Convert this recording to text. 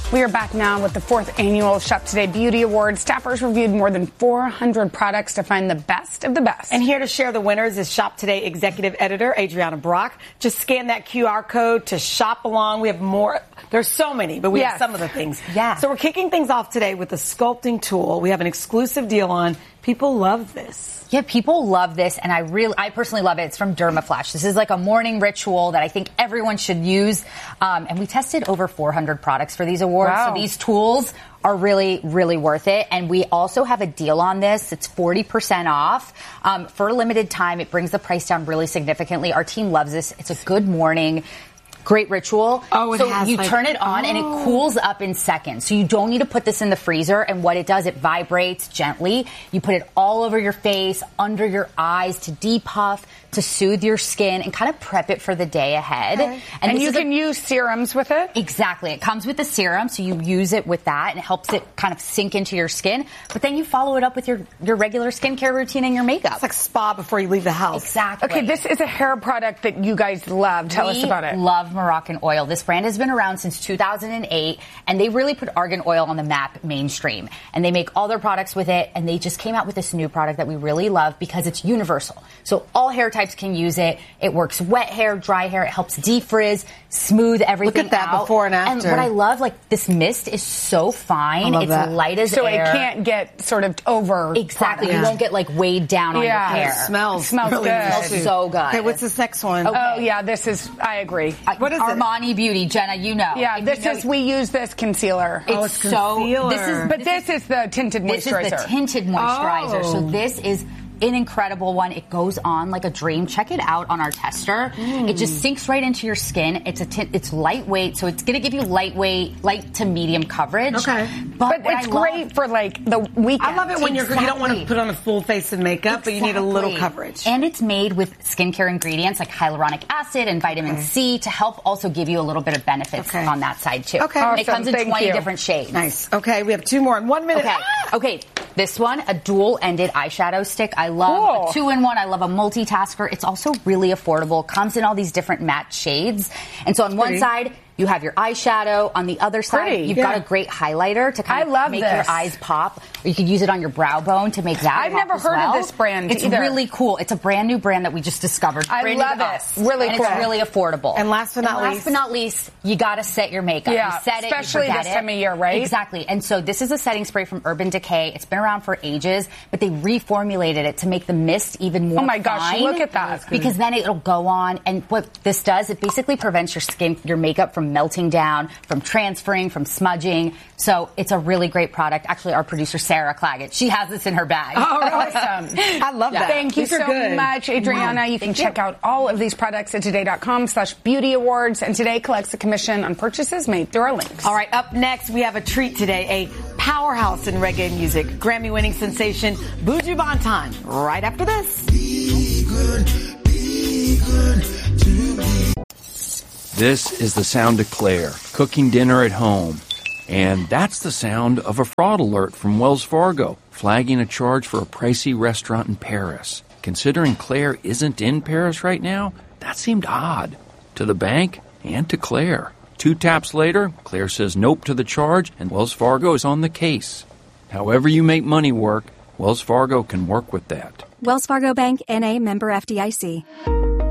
We are back now with the 4th annual Shop Today Beauty Awards. Staffers reviewed more than 400 products to find the best of the best. And here to share the winners is Shop Today Executive Editor Adriana Brock. Just scan that QR code to shop along. We have more. There's so many, but we have some of the things. Yeah. So we're kicking things off today with the sculpting tool. We have an exclusive deal on. People love this. Yeah, people love this, and I personally love it. It's from Dermaflash. This is like a morning ritual that I think everyone should use. And we tested over 400 products for these awards. Wow. So these tools are really, really worth it. And we also have a deal on this. It's 40% off. For a limited time, it brings the price down really significantly. Our team loves this. It's a good morning. Great ritual. Oh, so you turn it on and it cools up in seconds. So you don't need to put this in the freezer. And what it does, it vibrates gently. You put it all over your face, under your eyes to depuff, to soothe your skin and kind of prep it for the day ahead. Okay. And you can use serums with it? Exactly. It comes with the serum, so you use it with that, and it helps it kind of sink into your skin. But then you follow it up with your regular skincare routine and your makeup. It's like spa before you leave the house. Exactly. Okay, this is a hair product that you guys love. Tell us about it. We love Moroccan oil. This brand has been around since 2008, and they really put argan oil on the map mainstream. And they make all their products with it, and they just came out with this new product that we really love because it's universal. So all hair types can use it. It works wet hair, dry hair. It helps defrizz, smooth everything out. Look at that before and after. And what I love, like, this mist is so fine. It's light as air. So it can't get sort of over. Exactly. You won't get, like, weighed down on your hair. It smells really good. It smells so good. Okay, what's this next one? Okay. Oh, yeah, this is, I agree. What is Armani Beauty, Jenna, you know. Yeah, we use this concealer. It's concealer. This is the tinted moisturizer. This is the tinted moisturizer. So this is an incredible one. It goes on like a dream. Check it out on our tester. It just sinks right into your skin. It's lightweight, so it's going to give you light to medium coverage. Okay. But it's great for like the weekend. I love it when you don't want to put on a full face of makeup, but you need a little coverage. And it's made with skincare ingredients like hyaluronic acid and vitamin C to help also give you a little bit of benefits on that side too. Okay. And it comes in 20 different shades. Nice. Okay, we have 2 more in 1 minute. Okay. Okay. This one, a dual-ended eyeshadow stick. I love a 2-in-1. I love a multitasker. It's also really affordable. Comes in all these different matte shades. And so on one side, you have your eyeshadow. On the other side, you've got a great highlighter to kind of make your eyes pop. Or you could use it on your brow bone to make that I've never heard of this brand It's either. really cool. It's a brand new brand that we just discovered. I love it. Really and cool. It's really affordable. And last but not least, you got to set your makeup. Yeah, you set especially it, you forget this time of year, right? Exactly. And so this is a setting spray from Urban Decay. It's been around for ages, but they reformulated it to make the mist even more Oh my gosh, fine. look at that. Because then it'll go on, and what this does, it basically prevents your makeup from melting down, from transferring, from smudging. So it's a really great product. Actually, our producer, Sarah Claggett, she has this in her bag. Oh, awesome. I love that. Thank you so much, Adriana. You can check out all of these products at today.com/beauty awards. And Today collects a commission on purchases made through our links. All right, up next, we have a treat today, a powerhouse in reggae music, Grammy-winning sensation Buju Banton, right after this. Be good to me. This is the sound of Claire, cooking dinner at home. And that's the sound of a fraud alert from Wells Fargo, flagging a charge for a pricey restaurant in Paris. Considering Claire isn't in Paris right now, that seemed odd. To the bank and to Claire. 2 taps later, Claire says nope to the charge, and Wells Fargo is on the case. However you make money work, Wells Fargo can work with that. Wells Fargo Bank, N.A., member FDIC.